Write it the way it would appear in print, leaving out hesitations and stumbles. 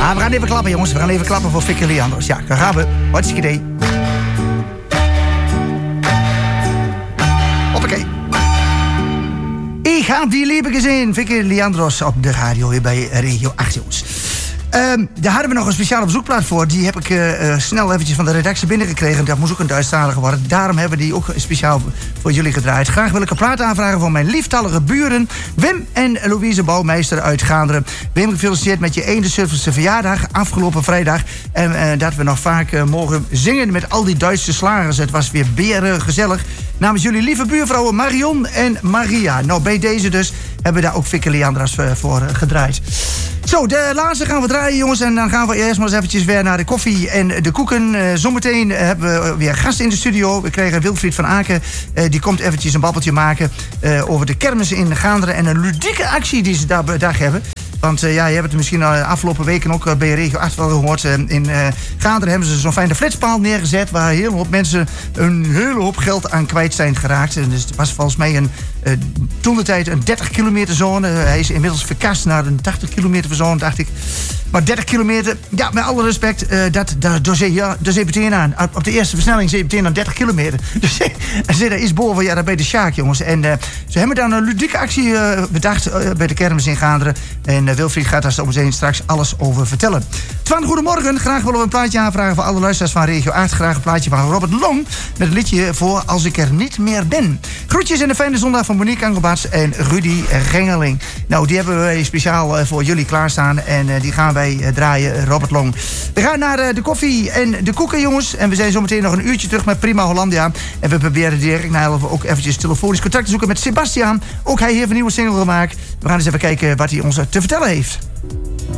Maar we gaan even klappen, jongens. We gaan even klappen voor Vicky Leandros. Ja, daar gaan we. Hartstikke idee. Hoppakee. Ik ga die lieve gezin. Vicky Leandros op de radio hier bij Regio 8, jongens. Daar hadden we nog een speciale bezoekplaat voor. Die heb ik snel eventjes van de redactie binnengekregen. Dat moest ook een Duitsstalige worden. Daarom hebben we die ook speciaal voor jullie gedraaid. Graag wil ik een plaat aanvragen van mijn lieftallige buren Wim en Louise Bouwmeester uit Gaanderen. Wim, gefeliciteerd met je 71ste verjaardag afgelopen vrijdag. En dat we nog vaak mogen zingen met al die Duitse slagers. Het was weer beren gezellig. Namens jullie lieve buurvrouwen Marion en Maria. Nou, bij deze dus hebben we daar ook Vicky Leandros voor gedraaid. Zo, de laatste gaan we draaien, jongens. En dan gaan we eerst maar eens eventjes weer naar de koffie en de koeken. Zometeen hebben we weer gasten in de studio. We krijgen Wilfried van Aken. Die komt eventjes een babbeltje maken over de kermis in Gaanderen. En een ludieke actie die ze daar per dag hebben. Want je hebt het misschien afgelopen weken ook bij Regio 8 wel gehoord. In Gaanderen hebben ze zo'n fijne flitspaal neergezet. Waar een hele hoop mensen een hele hoop geld aan kwijt zijn geraakt. En dus het was volgens mij toen de tijd een 30 kilometer zone. Hij is inmiddels verkast naar een 80 kilometer zone, dacht ik. Maar 30 kilometer, ja, met alle respect, daar zit je meteen aan. Op de eerste versnelling zit je meteen aan 30 kilometer. Dus daar is boven, ja, daar bij de Sjaak, jongens. En ze hebben dan een ludieke actie bedacht bij de kermis in Gaanderen. En Wilfried gaat daar zo meteen straks alles over vertellen. Twan, goedemorgen. Graag willen we een plaatje aanvragen voor alle luisteraars van Regio 8. Graag een plaatje van Robert Long met een liedje voor Als ik er niet meer ben. Groetjes en een fijne zondag van Monique Angelbats en Rudy Gengeling. Nou, die hebben wij speciaal voor jullie klaarstaan. En die gaan wij draaien, Robert Long. We gaan naar de koffie en de koeken, jongens. En we zijn zo meteen nog een uurtje terug met Prima Hollandia. En we proberen direct na 11 ook eventjes telefonisch contact te zoeken met Sebastiaan. Ook hij heeft een nieuwe single gemaakt. We gaan eens even kijken wat hij ons te vertellen heeft.